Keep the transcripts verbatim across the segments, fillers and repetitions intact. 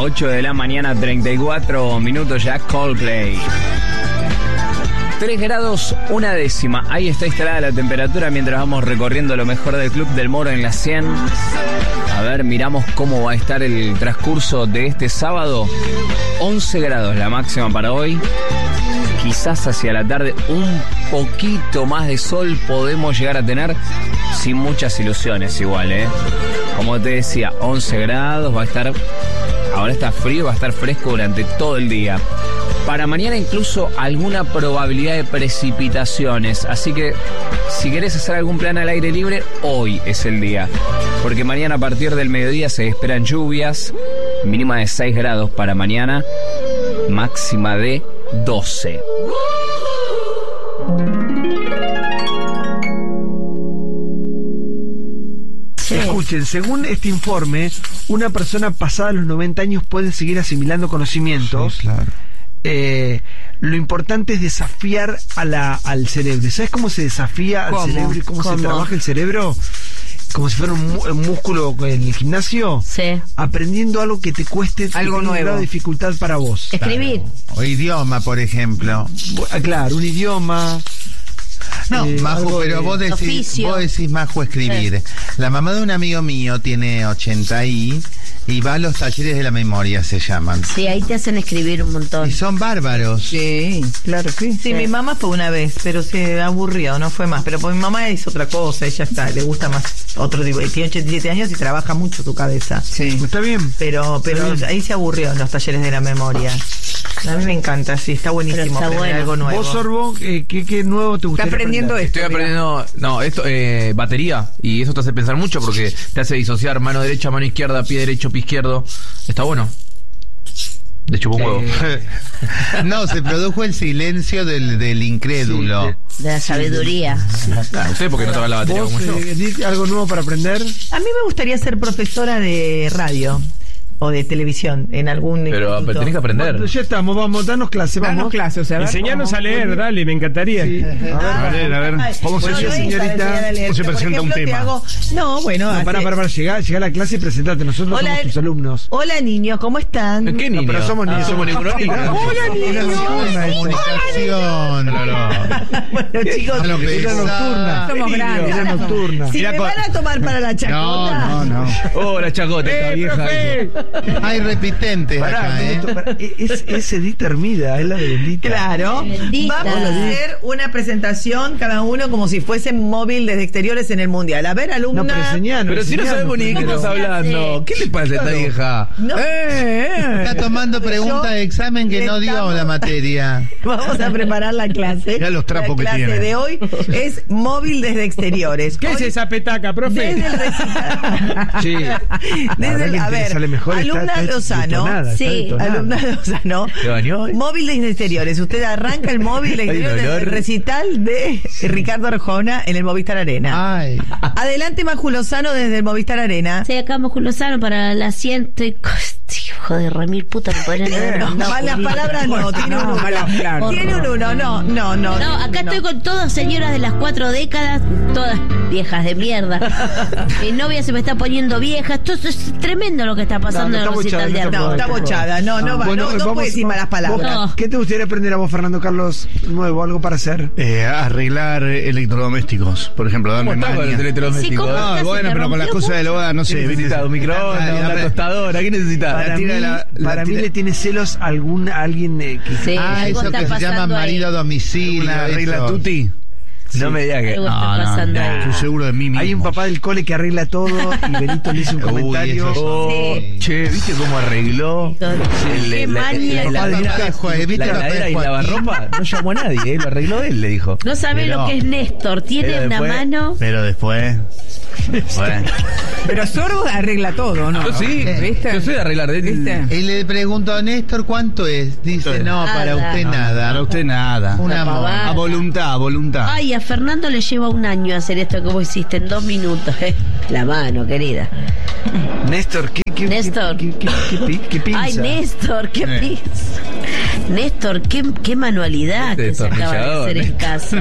ocho de la mañana, treinta y cuatro minutos ya, Coldplay. tres grados, una décima. Ahí está instalada la temperatura mientras vamos recorriendo lo mejor del Club del Moro en la cien. A ver, miramos cómo va a estar el transcurso de este sábado. once grados la máxima para hoy. Quizás hacia la tarde un poquito más de sol podemos llegar a tener, sin muchas ilusiones igual, ¿eh? Como te decía, once grados, va a estar... Ahora está frío, va a estar fresco durante todo el día. Para mañana incluso alguna probabilidad de precipitaciones. Así que si querés hacer algún plan al aire libre, hoy es el día. Porque mañana a partir del mediodía se esperan lluvias. Mínima de seis grados para mañana. Máxima de doce. Escuchen, según este informe, una persona pasada los noventa años puede seguir asimilando conocimientos. Sí, claro. Eh, lo importante es desafiar a la, al cerebro. ¿Sabes cómo se desafía al ¿Cómo? cerebro y cómo, ¿Cómo se trabaja el cerebro? Como si fuera un, un músculo en el gimnasio. Sí. Aprendiendo algo que te cueste algo nuevo, un grado de dificultad para vos. Escribir. Claro. O idioma, por ejemplo. Claro, un idioma. No, eh, Majo, pero vos decís, oficio. vos decís, Majo, escribir. Sí. La mamá de un amigo mío tiene ochenta y... Y va a los talleres de la memoria, se llaman. Sí, ahí te hacen escribir un montón. Y son bárbaros. Sí, claro que sí. Sí, mi mamá fue una vez, pero se aburrió, no fue más. Pero pues mi mamá es otra cosa, ella está, le gusta más otro tipo. Tiene ochenta y siete años y trabaja mucho su cabeza. Sí. Está bien. Pero, pero bien. ahí se aburrió en los talleres de la memoria. A mí me encanta, sí, está buenísimo está aprender bueno. algo nuevo. Vos, Sorbo, eh, ¿qué, ¿qué nuevo te gustaría Está aprendiendo aprender? esto. Estoy aprendiendo, no, esto, eh, batería, y eso te hace pensar mucho porque te hace disociar mano derecha, mano izquierda, pie derecho, pie izquierdo. Está bueno. De hecho, un huevo. No, se produjo el silencio del, del incrédulo. Sí, De la sabiduría. No sé por qué no toca la batería ¿Vos, como yo. eh, Edith, algo nuevo para aprender? A mí me gustaría ser profesora de radio o de televisión en algún Pero, instituto. pero tenés que aprender. Bueno, ya estamos, vamos, danos clase, vamos. Danos clases, o sea, a ver Enseñanos cómo- a leer, dale, me encantaría. Sí. A ver, a ver, Ay, ¿cómo se bueno, hace, no es señorita? para enseñar a leer, ¿Cómo se pero, por presenta un ejemplo, te tema? hago- No, bueno, No, hace- pará, pará, pará, llegá, llegá a la clase y presentate. Nosotros Hola, somos tus alumnos. Hola niños, ¿cómo están? ¿Qué niño? No, pero somos niños. No somos ninguno niño. Hola niños. Comunicación. Bueno chicos, A lo Era pesado. nocturna. Somos grandes. Era nocturna. si Mira me con- van a tomar para la chacota. No, no, no. Oh, la chacota, esta ¡Eh, vieja. profe! Hay repitentes Pará, acá, ¿eh? minuto, pará. Es, es Edith Hermida, es la de Bendita. Claro, Bendita. vamos a hacer una presentación cada uno como si fuese móvil desde exteriores en el mundial. A ver, alumna. No, pero enseñanos. Pero si no enseñanos, sabemos ni de qué primero. estás hablando. ¿Qué le pasa a esta vieja? No. Eh, eh. Está tomando preguntas de examen que no dio Estamos- la materia. Vamos a preparar la clase. Mirá los trapos que la clase tiene. de hoy es móvil desde exteriores. ¿Qué Hoy- es esa petaca, profe? Desde el recital. Sí. La Desde verdad el- que a te ver, sale mejor, está- alumna está Lozano. detonada, está Sí, detonada. Alumna Lozano. ¿Se bañó hoy? Móvil de exteriores. Usted arranca el móvil de Hay un exteriores olor. del recital de Ricardo Arjona en el Movistar Arena. Ay. Adelante, Maju Lozano, desde el Movistar Arena. Sí, acá Maju Lozano para la ciento y... Joder, remil puta, me podrían haber No, mandado malas por palabras no, tiene un No, uno. malas palabras. Tiene un uno, no, no, no. No, acá no. estoy con todas señoras de las cuatro décadas, todas viejas de mierda. Mi novia se me está poniendo vieja. Esto es, es tremendo lo que está pasando No, no, en el está recital de bochada, No, Arjona. está bochada, no, no va, Bueno, no, no vamos- puede decir malas palabras. No. ¿Qué te gustaría aprender a vos, Fernando Carlos, nuevo, algo para hacer? Eh, arreglar electrodomésticos, por ejemplo, darme ¿Cómo está con maña. los electrodomésticos? Sí, ¿cómo eh? está? No, Se bueno, te pero con las rompió, cosas del hogar, no sé. ¿Qué ¿viste? necesitas? ¿Un microondas? La- ¿Una la- tostadora? ¿Qué necesitas? Para mí, tira la- la para mí tira- le tiene celos a algún, a alguien eh, que... Sí, Ah, algo eso está que se llama pasando ahí. marido a domicilio. Una regla eso. tuti. No me digas que... Algo está No, no, pasando no. ahí. Estoy seguro de mí mismo. Hay un papá del cole que arregla todo y Benito le hizo un Uy, comentario. eso Oh, Sí. che, ¿viste cómo arregó? Sí, qué maña. la, Papá del Casco, eh, ¿viste la el papá heladera de y Joaquín? lavarropa no llamó a nadie, ¿eh? Lo arregló él, le dijo. No sabe Pero- lo que es Néstor. Tiene Pero una después- mano. Pero después. Bueno. Pero Sorbo arregla todo, ¿no? Yo sí, ¿Viste? yo soy de arreglar. ¿eh? ¿Viste? Y le pregunto a Néstor cuánto es. Dice, no, para Nada. usted nada. Para usted nada. Un Una amor. pavada. A voluntad, a voluntad. Ay, a Fernando le lleva un año hacer esto que vos hiciste en dos minutos. ¿eh? La mano, querida. Néstor, ¿qué, qué, Néstor. qué, qué, qué, qué, pi- qué pinza? Ay, Néstor, qué Eh. pizza. Néstor, qué, qué manualidad Este que se acaba de destornillador, hacer en casa.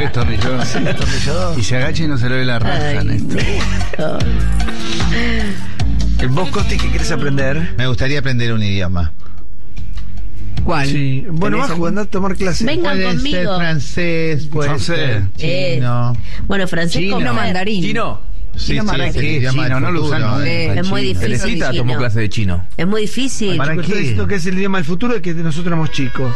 Destornillador. Y se agacha y no se le ve la raja, Ay, Néstor. Néstor. ¿Vos, Costi, qué querés aprender? Me gustaría aprender un idioma. ¿Cuál? Sí. Bueno, ¿Tenés Majo, andá a tomar clases. Vengan Puede conmigo. ser francés, puede Francés. ser Eh, chino. Bueno, francés Chino, comer. mandarín. Chino. Sí, Chino sí, para es qué, el idioma chino, del no lo futuro, usan, ¿no? eh, Es muy chino. difícil. Teresita chino. tomó clase de chino. Es muy difícil. ¿Para Chicos, qué? estoy diciendo que es el idioma del futuro y que nosotros éramos chicos.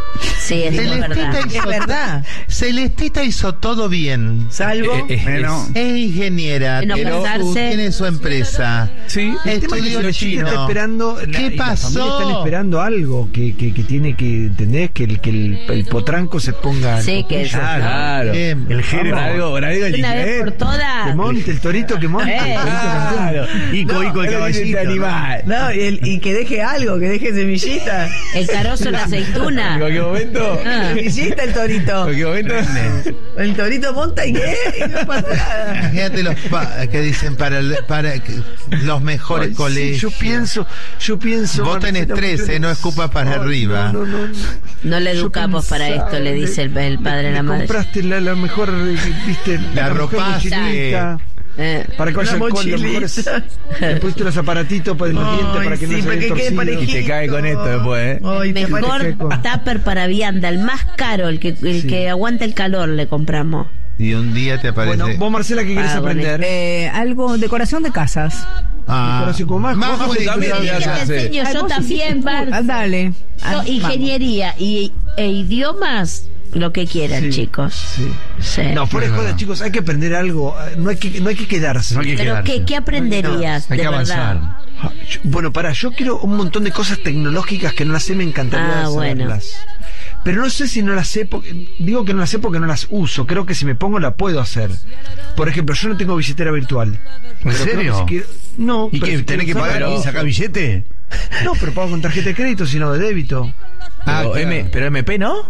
Sí, es verdad. Celestita Es hizo, verdad. Celestita hizo todo bien. Salvo. Eh, eh, Bueno, Es ingeniera, En no pero casarse. tiene su empresa. Sí. El tema es que Estudió la chica chino. está esperando. la- ¿Qué y la pasó? familia están esperando algo que, que, que tiene que. ¿Entendés? Que el, que el, el potranco se ponga. Sí, que es. Claro. Bien. el Jere. Por algo, por algo Una vez por Que todas. monte, el torito que monte. Eh. el torito campeón. Ico, Ico y caballito. ¿no? No, y, el- y que deje algo, que deje semillita. El carozo en la aceituna. En cualquier momento. Ah. Semillita el torito. En cualquier momento. El torito monta y qué, y no pasa nada. Imagínate los pa- que dicen para, el- para que- los mejores Ay, sí, colegios. yo pienso, yo pienso. Vos tenés Marcela, trece, mucho- no escupas para Ay, arriba. No, no, no. No le Yo educamos para pensaba, esto, le dice el, el padre a la le madre. compraste la, la mejor, viste, La mejor ropa, mochilita. Eh, Para que vaya Una al cole, los mejores- mochilita. le pusiste los aparatitos para los Ay, dientes para que sí, no se para vean que quede torcidos. parejito. Y te cae con esto después, ¿eh? Ay, te mejor parece- seco. tupper para vianda, el más caro, el que el Sí. que aguanta el calor, le compramos. Y un día te aparece. Bueno, vos, Marcela, ¿qué querés Ah, bueno. aprender? Eh, algo, decoración de casas. Ah, Decoración con más, más vos puede también estudiar. ya Te sé. enseño Ay, yo vos también, hiciste- Bar. Ah, dale. Ah, Yo, vamos. ingeniería y, e idiomas, lo que quieran, Sí, chicos. sí. Sí. No, fuera de joda, chicos, hay que aprender algo. No hay que, no hay que quedarse. No hay que Pero quedarse. ¿qué, qué aprenderías Hay de que verdad? avanzar. Ah, yo- Bueno, para, yo quiero un montón de cosas tecnológicas que no las sé, me encantaría Ah, bueno. saberlas. Pero no sé si no las sé, porque, digo que no las sé porque no las uso. Creo que si me pongo la puedo hacer. Por ejemplo, yo no tengo billetera virtual. ¿En Pero creo que serio? si quiero- no. ¿Y pero qué? si ¿Tenés que quiero pagar usarla, y sacar billete? No, pero pago con tarjeta de crédito, sino de débito. Ah, Pero, claro. M, pero M P, ¿no?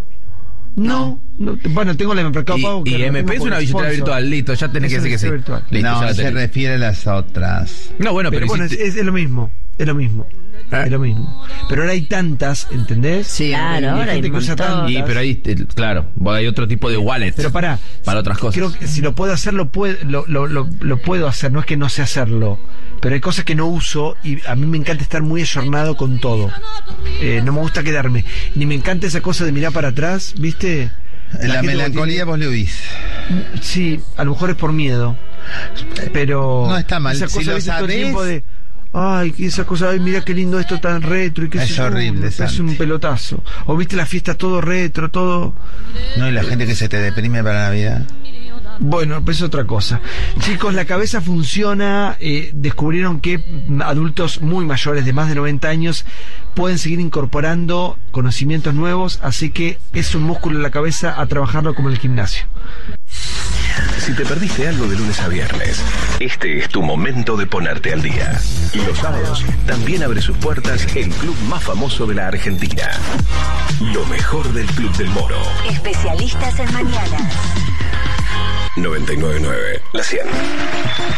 No, no, bueno, tengo la Mercado Y, Pago. que y la M P tengo es por una billetera sponsor. virtual, listo, ya tenés que Es decir que sí. una billetera virtual. Listo, no, ya la se tenés. refiere a las otras. No, bueno, pero, Pero bueno, es, hiciste- es- es lo mismo, es lo mismo. Ah. Es lo mismo. Pero ahora hay tantas, ¿entendés? Sí, Claro, ahora hay gente un que usa montón. tantas. Y pero ahí, eh, claro, hay otro tipo de wallet. Pero pará, Para otras cosas. creo que si lo puedo hacer, lo puedo, lo, lo, lo, lo puedo hacer, no es que no sé hacerlo. Pero hay cosas que no uso y a mí me encanta estar muy ayornado con todo. Eh, no me gusta quedarme. Ni me encanta esa cosa de mirar para atrás, ¿viste? La, gente melancolía tiene- vos lo oís. Sí, a lo mejor es por miedo. Pero. No está mal, Esa si cosa, lo ¿viste? Todo el sabés- tiempo de. Ay, que esa cosa, ay, mira qué lindo esto tan retro y que Es horrible, es Santi. un pelotazo. O viste la fiesta todo retro, todo. No, y la gente que se te deprime para Navidad. Bueno, pues es otra cosa. Chicos, la cabeza funciona. Eh, descubrieron que adultos muy mayores, de más de noventa años, pueden seguir incorporando conocimientos nuevos. Así que es un músculo en la cabeza a trabajarlo como en el gimnasio. Si te perdiste algo de lunes a viernes, este es tu momento de ponerte al día. Los sábados también abre sus puertas el club más famoso de la Argentina. Lo mejor del Club del Moro. Especialistas en mañanas. noventa y nueve punto nueve, La cien.